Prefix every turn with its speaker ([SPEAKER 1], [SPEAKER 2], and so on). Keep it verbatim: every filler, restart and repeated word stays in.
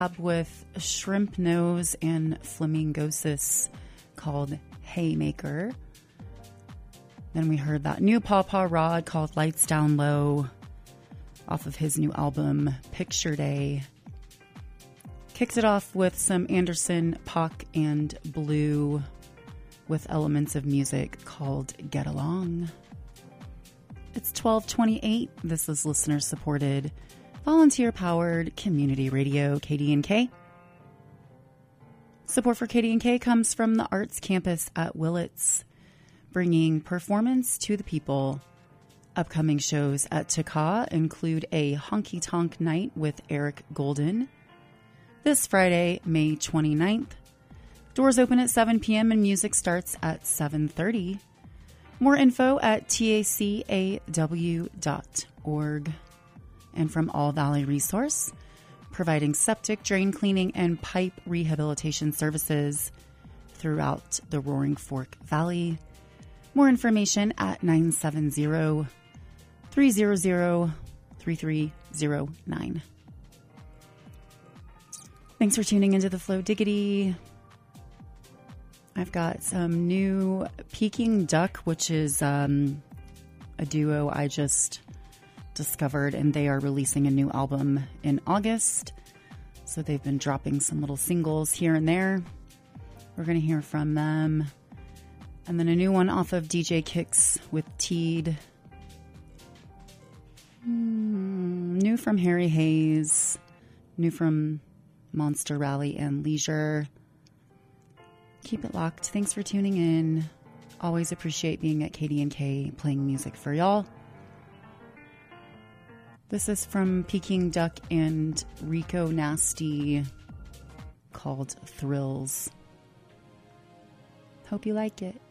[SPEAKER 1] with Shrimp Nose and Flamingosis called Haymaker. Then we heard that new Paw Paw Rod called Lights Down Low off of his new album Picture Day. Kicked it off with some Anderson, Paak, and Blue with elements of music called Get Along. It's twelve twenty-eight. This is listener-supported, volunteer-powered community radio, K D N K. Support for K D N K comes from the Arts Campus at Willits, bringing performance to the people. Upcoming shows at Taka include a honky tonk night with Eric Golden this Friday, May twenty-ninth. Doors open at seven p.m. and music starts at seven thirty. More info at tacaw dot org. And from All Valley Resource, providing septic, drain cleaning, and pipe rehabilitation services throughout the Roaring Fork Valley. More information at nine seven zero, three zero zero, three three zero nine. Thanks for tuning into the Flow Diggity. I've got some new Peking Duck, which is um, a duo I just discovered, and they are releasing a new album in August. So they've been dropping some little singles here and there. We're going to hear from them. And then a new one off of D J Kicks with Teed. Mm, new from Harry Hayes. New from Monster Rally and Leisure. Keep it locked. Thanks for tuning in. Always appreciate being at K D N K playing music for y'all. This is from Peking Duck and Rico Nasty called Thrills. Hope you like it.